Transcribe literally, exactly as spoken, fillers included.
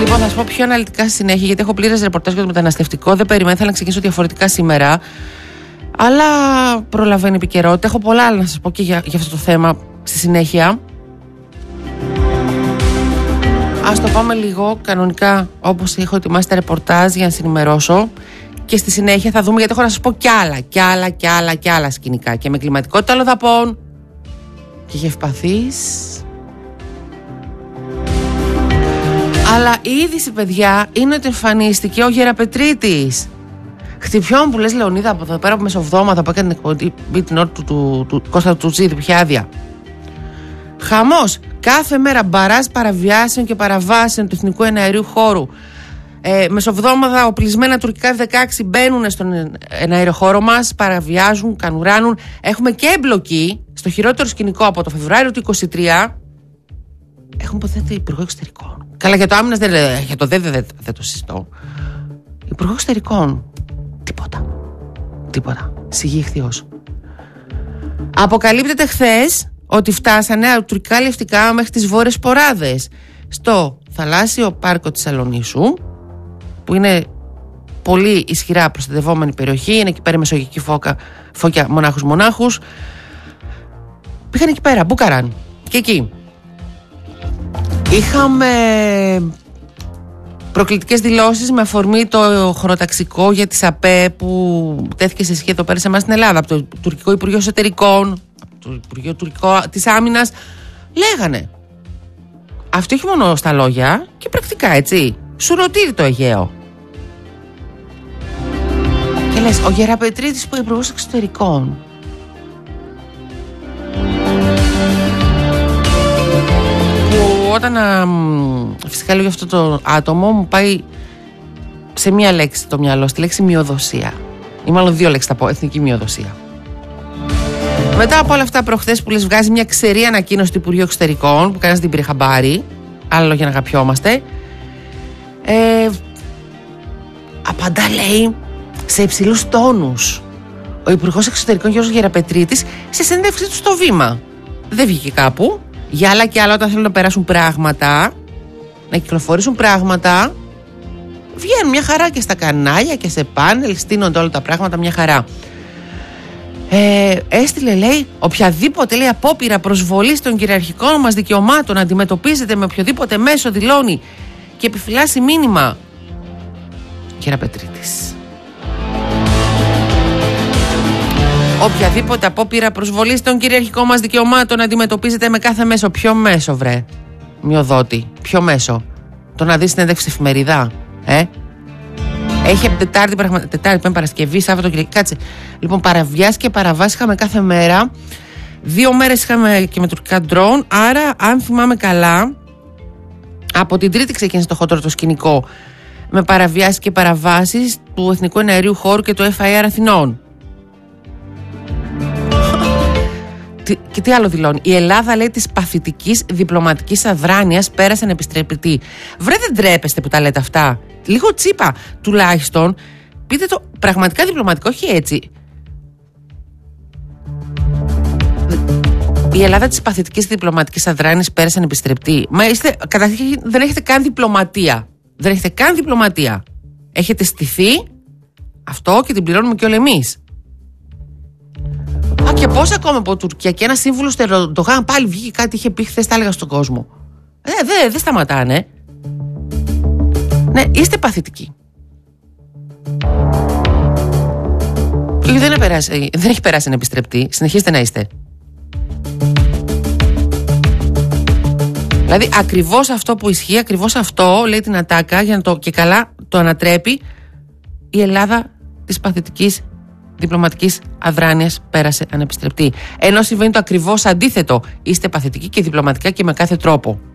Λοιπόν, θα σα πω πιο αναλυτικά στη συνέχεια, γιατί έχω πλήρες ρεπορτάζ για το μεταναστευτικό. Δεν περιμένω, ήθελα να ξεκινήσω διαφορετικά σήμερα. Αλλά προλαβαίνει η επικαιρότητα. Έχω πολλά άλλα να σας πω και για, για αυτό το θέμα στη συνέχεια. Ας το πάμε λίγο κανονικά όπως έχω ετοιμάσει τα ρεπορτάζ για να συνημερώσω. Και στη συνέχεια θα δούμε, γιατί έχω να σας πω κι άλλα, κι άλλα, κι άλλα, κι άλλα σκηνικά. Και με κλιματικότητα αλλοδαπών και για ευπαθείς. Αλλά η είδηση, παιδιά, είναι ότι εμφανίστηκε ο Γεραπετρίτης. Χτυπιών που λες, Λεωνίδα, από εδώ πέρα από μεσοβδόματα που έκανε την εκπομπή την ώρα του, του, του, του Κώστα Τουτζίδη, πια άδεια. Χαμός. Κάθε μέρα μπαράζ παραβιάσεων και παραβάσεων του εθνικού εναερίου χώρου. Ε, μεσοβδόματα οπλισμένα τουρκικά εφ δεκαέξι μπαίνουν στον εναεριοχώρο μας, παραβιάζουν, κανουράνουν. Έχουμε και εμπλοκή στο χειρότερο σκηνικό από το Φεβρουάριο του είκοσι τρία. Έχουμε υποθέτει υπουργό εξωτερικών. Καλά, για το άμυνας δεν, για το δεν, δεν, δεν, δεν το συζητώ. Υπουργό εξωτερικών. Τίποτα. Τίποτα. Σιγή ηχθειός. Αποκαλύπτεται χθες ότι φτάσανε τουρκικά λευτικά μέχρι τις Βόρειες Ποράδες, στο θαλάσσιο πάρκο της Σαλονίσου, που είναι πολύ ισχυρά προστατευόμενη περιοχή. Είναι εκεί πέρα η μεσογειακή φώκα, φώκια μονάχους μονάχους. Πήγαν εκεί πέρα, μπούκαραν. Και εκεί είχαμε προκλητικές δηλώσεις με αφορμή το χρονοταξικό για τις ΑΠΕ που τέθηκε σε ισχύ εδώ πέρα σε εμάς στην Ελλάδα από το τουρκικό Υπουργείο Εσωτερικών, από το Υπουργείο Τουρκικό της Άμυνας. Λέγανε αυτό όχι μόνο στα λόγια και πρακτικά, έτσι. Σουρωτήρι το Αιγαίο. Και λες, ο Γεραπετρίτης που είναι υπουργός εξωτερικών, που όταν α, φυσικά λέω για αυτό το άτομο μου πάει σε μία λέξη το μυαλό, στη λέξη μειοδοσία, ή μάλλον δύο λέξεις θα πω, εθνική μειοδοσία. Μετά από όλα αυτά προχθές που λες, βγάζει μια ξερή ανακοίνωση του Υπουργείου Εξωτερικών που κανένας δεν πήρε χαμπάρι, άλλο για να αγαπιόμαστε, ε, απαντά, λέει, σε υψηλούς τόνους ο Υπουργός Εξωτερικών Γιώργος Γεραπετρίτης σε συνέντευξή του στο Βήμα. Δεν βγήκε κάπου. Για άλλα και άλλα, όταν θέλουν να περάσουν πράγματα, να κυκλοφορήσουν πράγματα, βγαίνουν μια χαρά και στα κανάλια και σε πάνελ, στείνονται όλα τα πράγματα μια χαρά. Ε, έστειλε, λέει, οποιαδήποτε, λέει, απόπειρα προσβολής των κυριαρχικών μας δικαιωμάτων αντιμετωπίζεται με οποιοδήποτε μέσο, δηλώνει και επιφυλάσσει μήνυμα. Γεραπετρίτης. Οποιαδήποτε απόπειρα προσβολής των κυριαρχικών μας δικαιωμάτων αντιμετωπίζεται με κάθε μέσο. Ποιο μέσο, βρε, μειοδότη, ποιο μέσο? Το να δεις συνέντευξη εφημερίδα, ε? Έχει από Τετάρτη, πραγμα... Τετάρτη, Πέμπτη, Παρασκευή, Σάββατο, Κυριακή. Κάτσε. Λοιπόν, παραβιάσει και παραβάσει είχαμε κάθε μέρα. Δύο μέρες είχαμε και με τουρκικά ντρόουν. Άρα, αν θυμάμαι καλά, από την Τρίτη ξεκίνησε το χοντρό το σκηνικό με παραβιάσεις και παραβάσεις του Εθνικού Εναερίου Χώρου και του εφ άι αρ Αθηνών. Και τι άλλο δηλώνει? Η Ελλάδα, λέει, της παθητικής διπλωματικής αδράνειας πέρασε ανεπιστρεπτή. Βρε, δεν τρέπεστε που τα λέτε αυτά? Λίγο τσίπα, τουλάχιστον πείτε το πραγματικά διπλωματικό, όχι έτσι. Η Ελλάδα της παθητικής διπλωματικής αδράνειας πέρασε ανεπιστρεπτή. Μα είστε, καταρχήν δεν έχετε καν διπλωματία. Δεν έχετε καν διπλωματία. Έχετε στηθεί αυτό και την πληρώνουμε και όλοι εμείς. Α, και πώς ακόμα από Τουρκία και ένα σύμβουλο στο Ερντογάν πάλι βγήκε κάτι, είχε πει χθες, τα έλεγα στον κόσμο. Δεν δε, δε σταματάνε. Ναι, είστε παθητικοί. Και δεν, περάσει, δεν έχει περάσει να επιστρεπτεί. Συνεχίστε να είστε. Δηλαδή ακριβώς αυτό που ισχύει, ακριβώς αυτό λέει την ατάκα για να το, και καλά το ανατρέπει. Η Ελλάδα της παθητικής διπλωματικής αδράνειας πέρασε ανεπιστρεπτή. Ενώ συμβαίνει το ακριβώς αντίθετο. Είστε παθητικοί και διπλωματικά και με κάθε τρόπο.